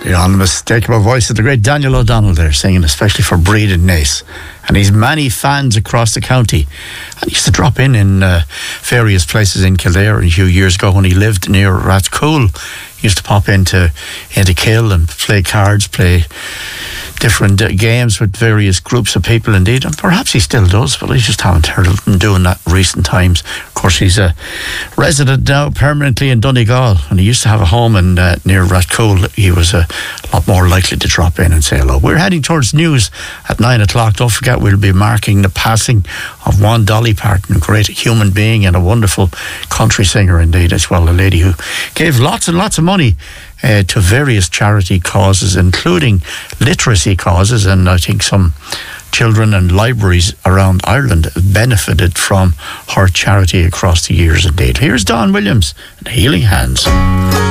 The unmistakable voice of the great Daniel O'Donnell there, singing especially for Breed and Naas. And he's many fans across the county. And he used to drop in various places in Kildare a few years ago when he lived near Rathcoole. He used to pop into Kill and play cards, play different games with various groups of people indeed, and perhaps he still does, but I just haven't heard of him doing that in recent times. Of course, he's a resident now permanently in Donegal, and he used to have a home in near Rathcoole. He was a lot more likely to drop in and say hello. We're heading towards news at 9 o'clock. Don't forget, we'll be marking the passing of one Dolly Parton, a great human being and a wonderful country singer indeed as well, a lady who gave lots and lots of money to various charity causes, including literacy causes, and I think some children and libraries around Ireland benefited from her charity across the years indeed. Here's Don Williams and Healing Hands.